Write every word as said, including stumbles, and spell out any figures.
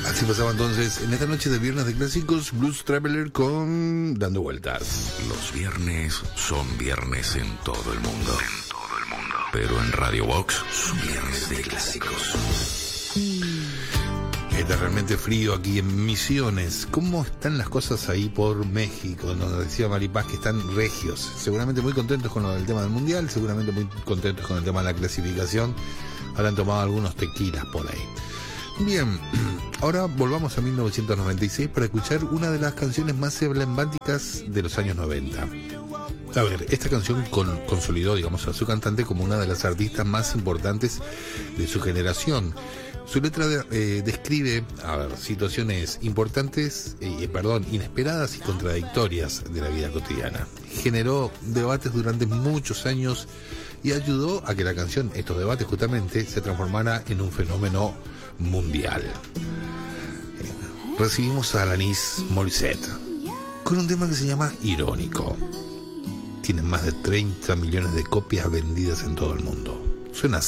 Así pasaba entonces en esta noche de viernes de clásicos Blues Traveler con Dando Vueltas. Los viernes son viernes en todo el mundo. En todo el mundo. Pero en Radio Box son viernes de clásicos. Está realmente frío aquí en Misiones. ¿Cómo están las cosas ahí por México? Nos decía Maripaz que están regios. Seguramente muy contentos con lo del tema del Mundial, seguramente muy contentos con el tema de la clasificación. Habrán tomado algunos tequilas por ahí. Bien, ahora volvamos a mil novecientos noventa y seis para escuchar una de las canciones más emblemáticas de los años noventa. A ver, esta canción con, consolidó, digamos, a su cantante como una de las artistas más importantes de su generación. Su letra de, eh, describe, a ver, situaciones importantes, eh, perdón, inesperadas y contradictorias de la vida cotidiana. Generó debates durante muchos años y ayudó a que la canción, estos debates justamente, se transformara en un fenómeno mundial. Recibimos a Alanis Morissette con un tema que se llama Irónico. Tiene más de treinta millones de copias vendidas en todo el mundo. Suena